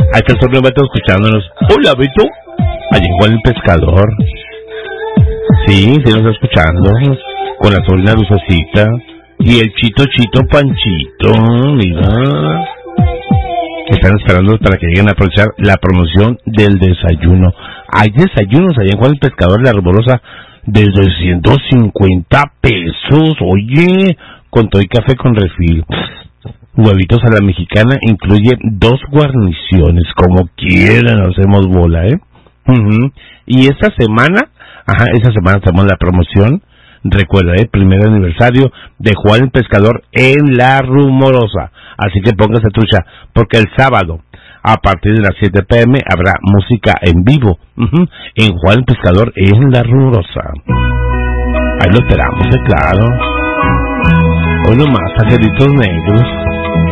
Ahí está el Sol Beto escuchándonos. Hola, Beto. Allí igual el pescador. Sí, nos está escuchando. Con la sobrina Lucecita. Y el Chito Panchito. Mira. Están esperando para que lleguen a aprovechar la promoción del desayuno. Hay desayunos allá en Juan el Pescador, la Rumorosa, desde 150 pesos. Oye, con todo y café con refil. Huevitos a la mexicana, incluye 2 guarniciones. Como quieran, hacemos bola, ¿eh? Y esta semana tenemos la promoción. Recuerda, primer aniversario de Juan el Pescador en la Rumorosa. Así que póngase trucha, porque el sábado, a partir de las 7 p.m, habrá música en vivo en Juan el Pescador en la Rumorosa. Ahí lo esperamos, claro. Hoy nomás, Angelitos Negros.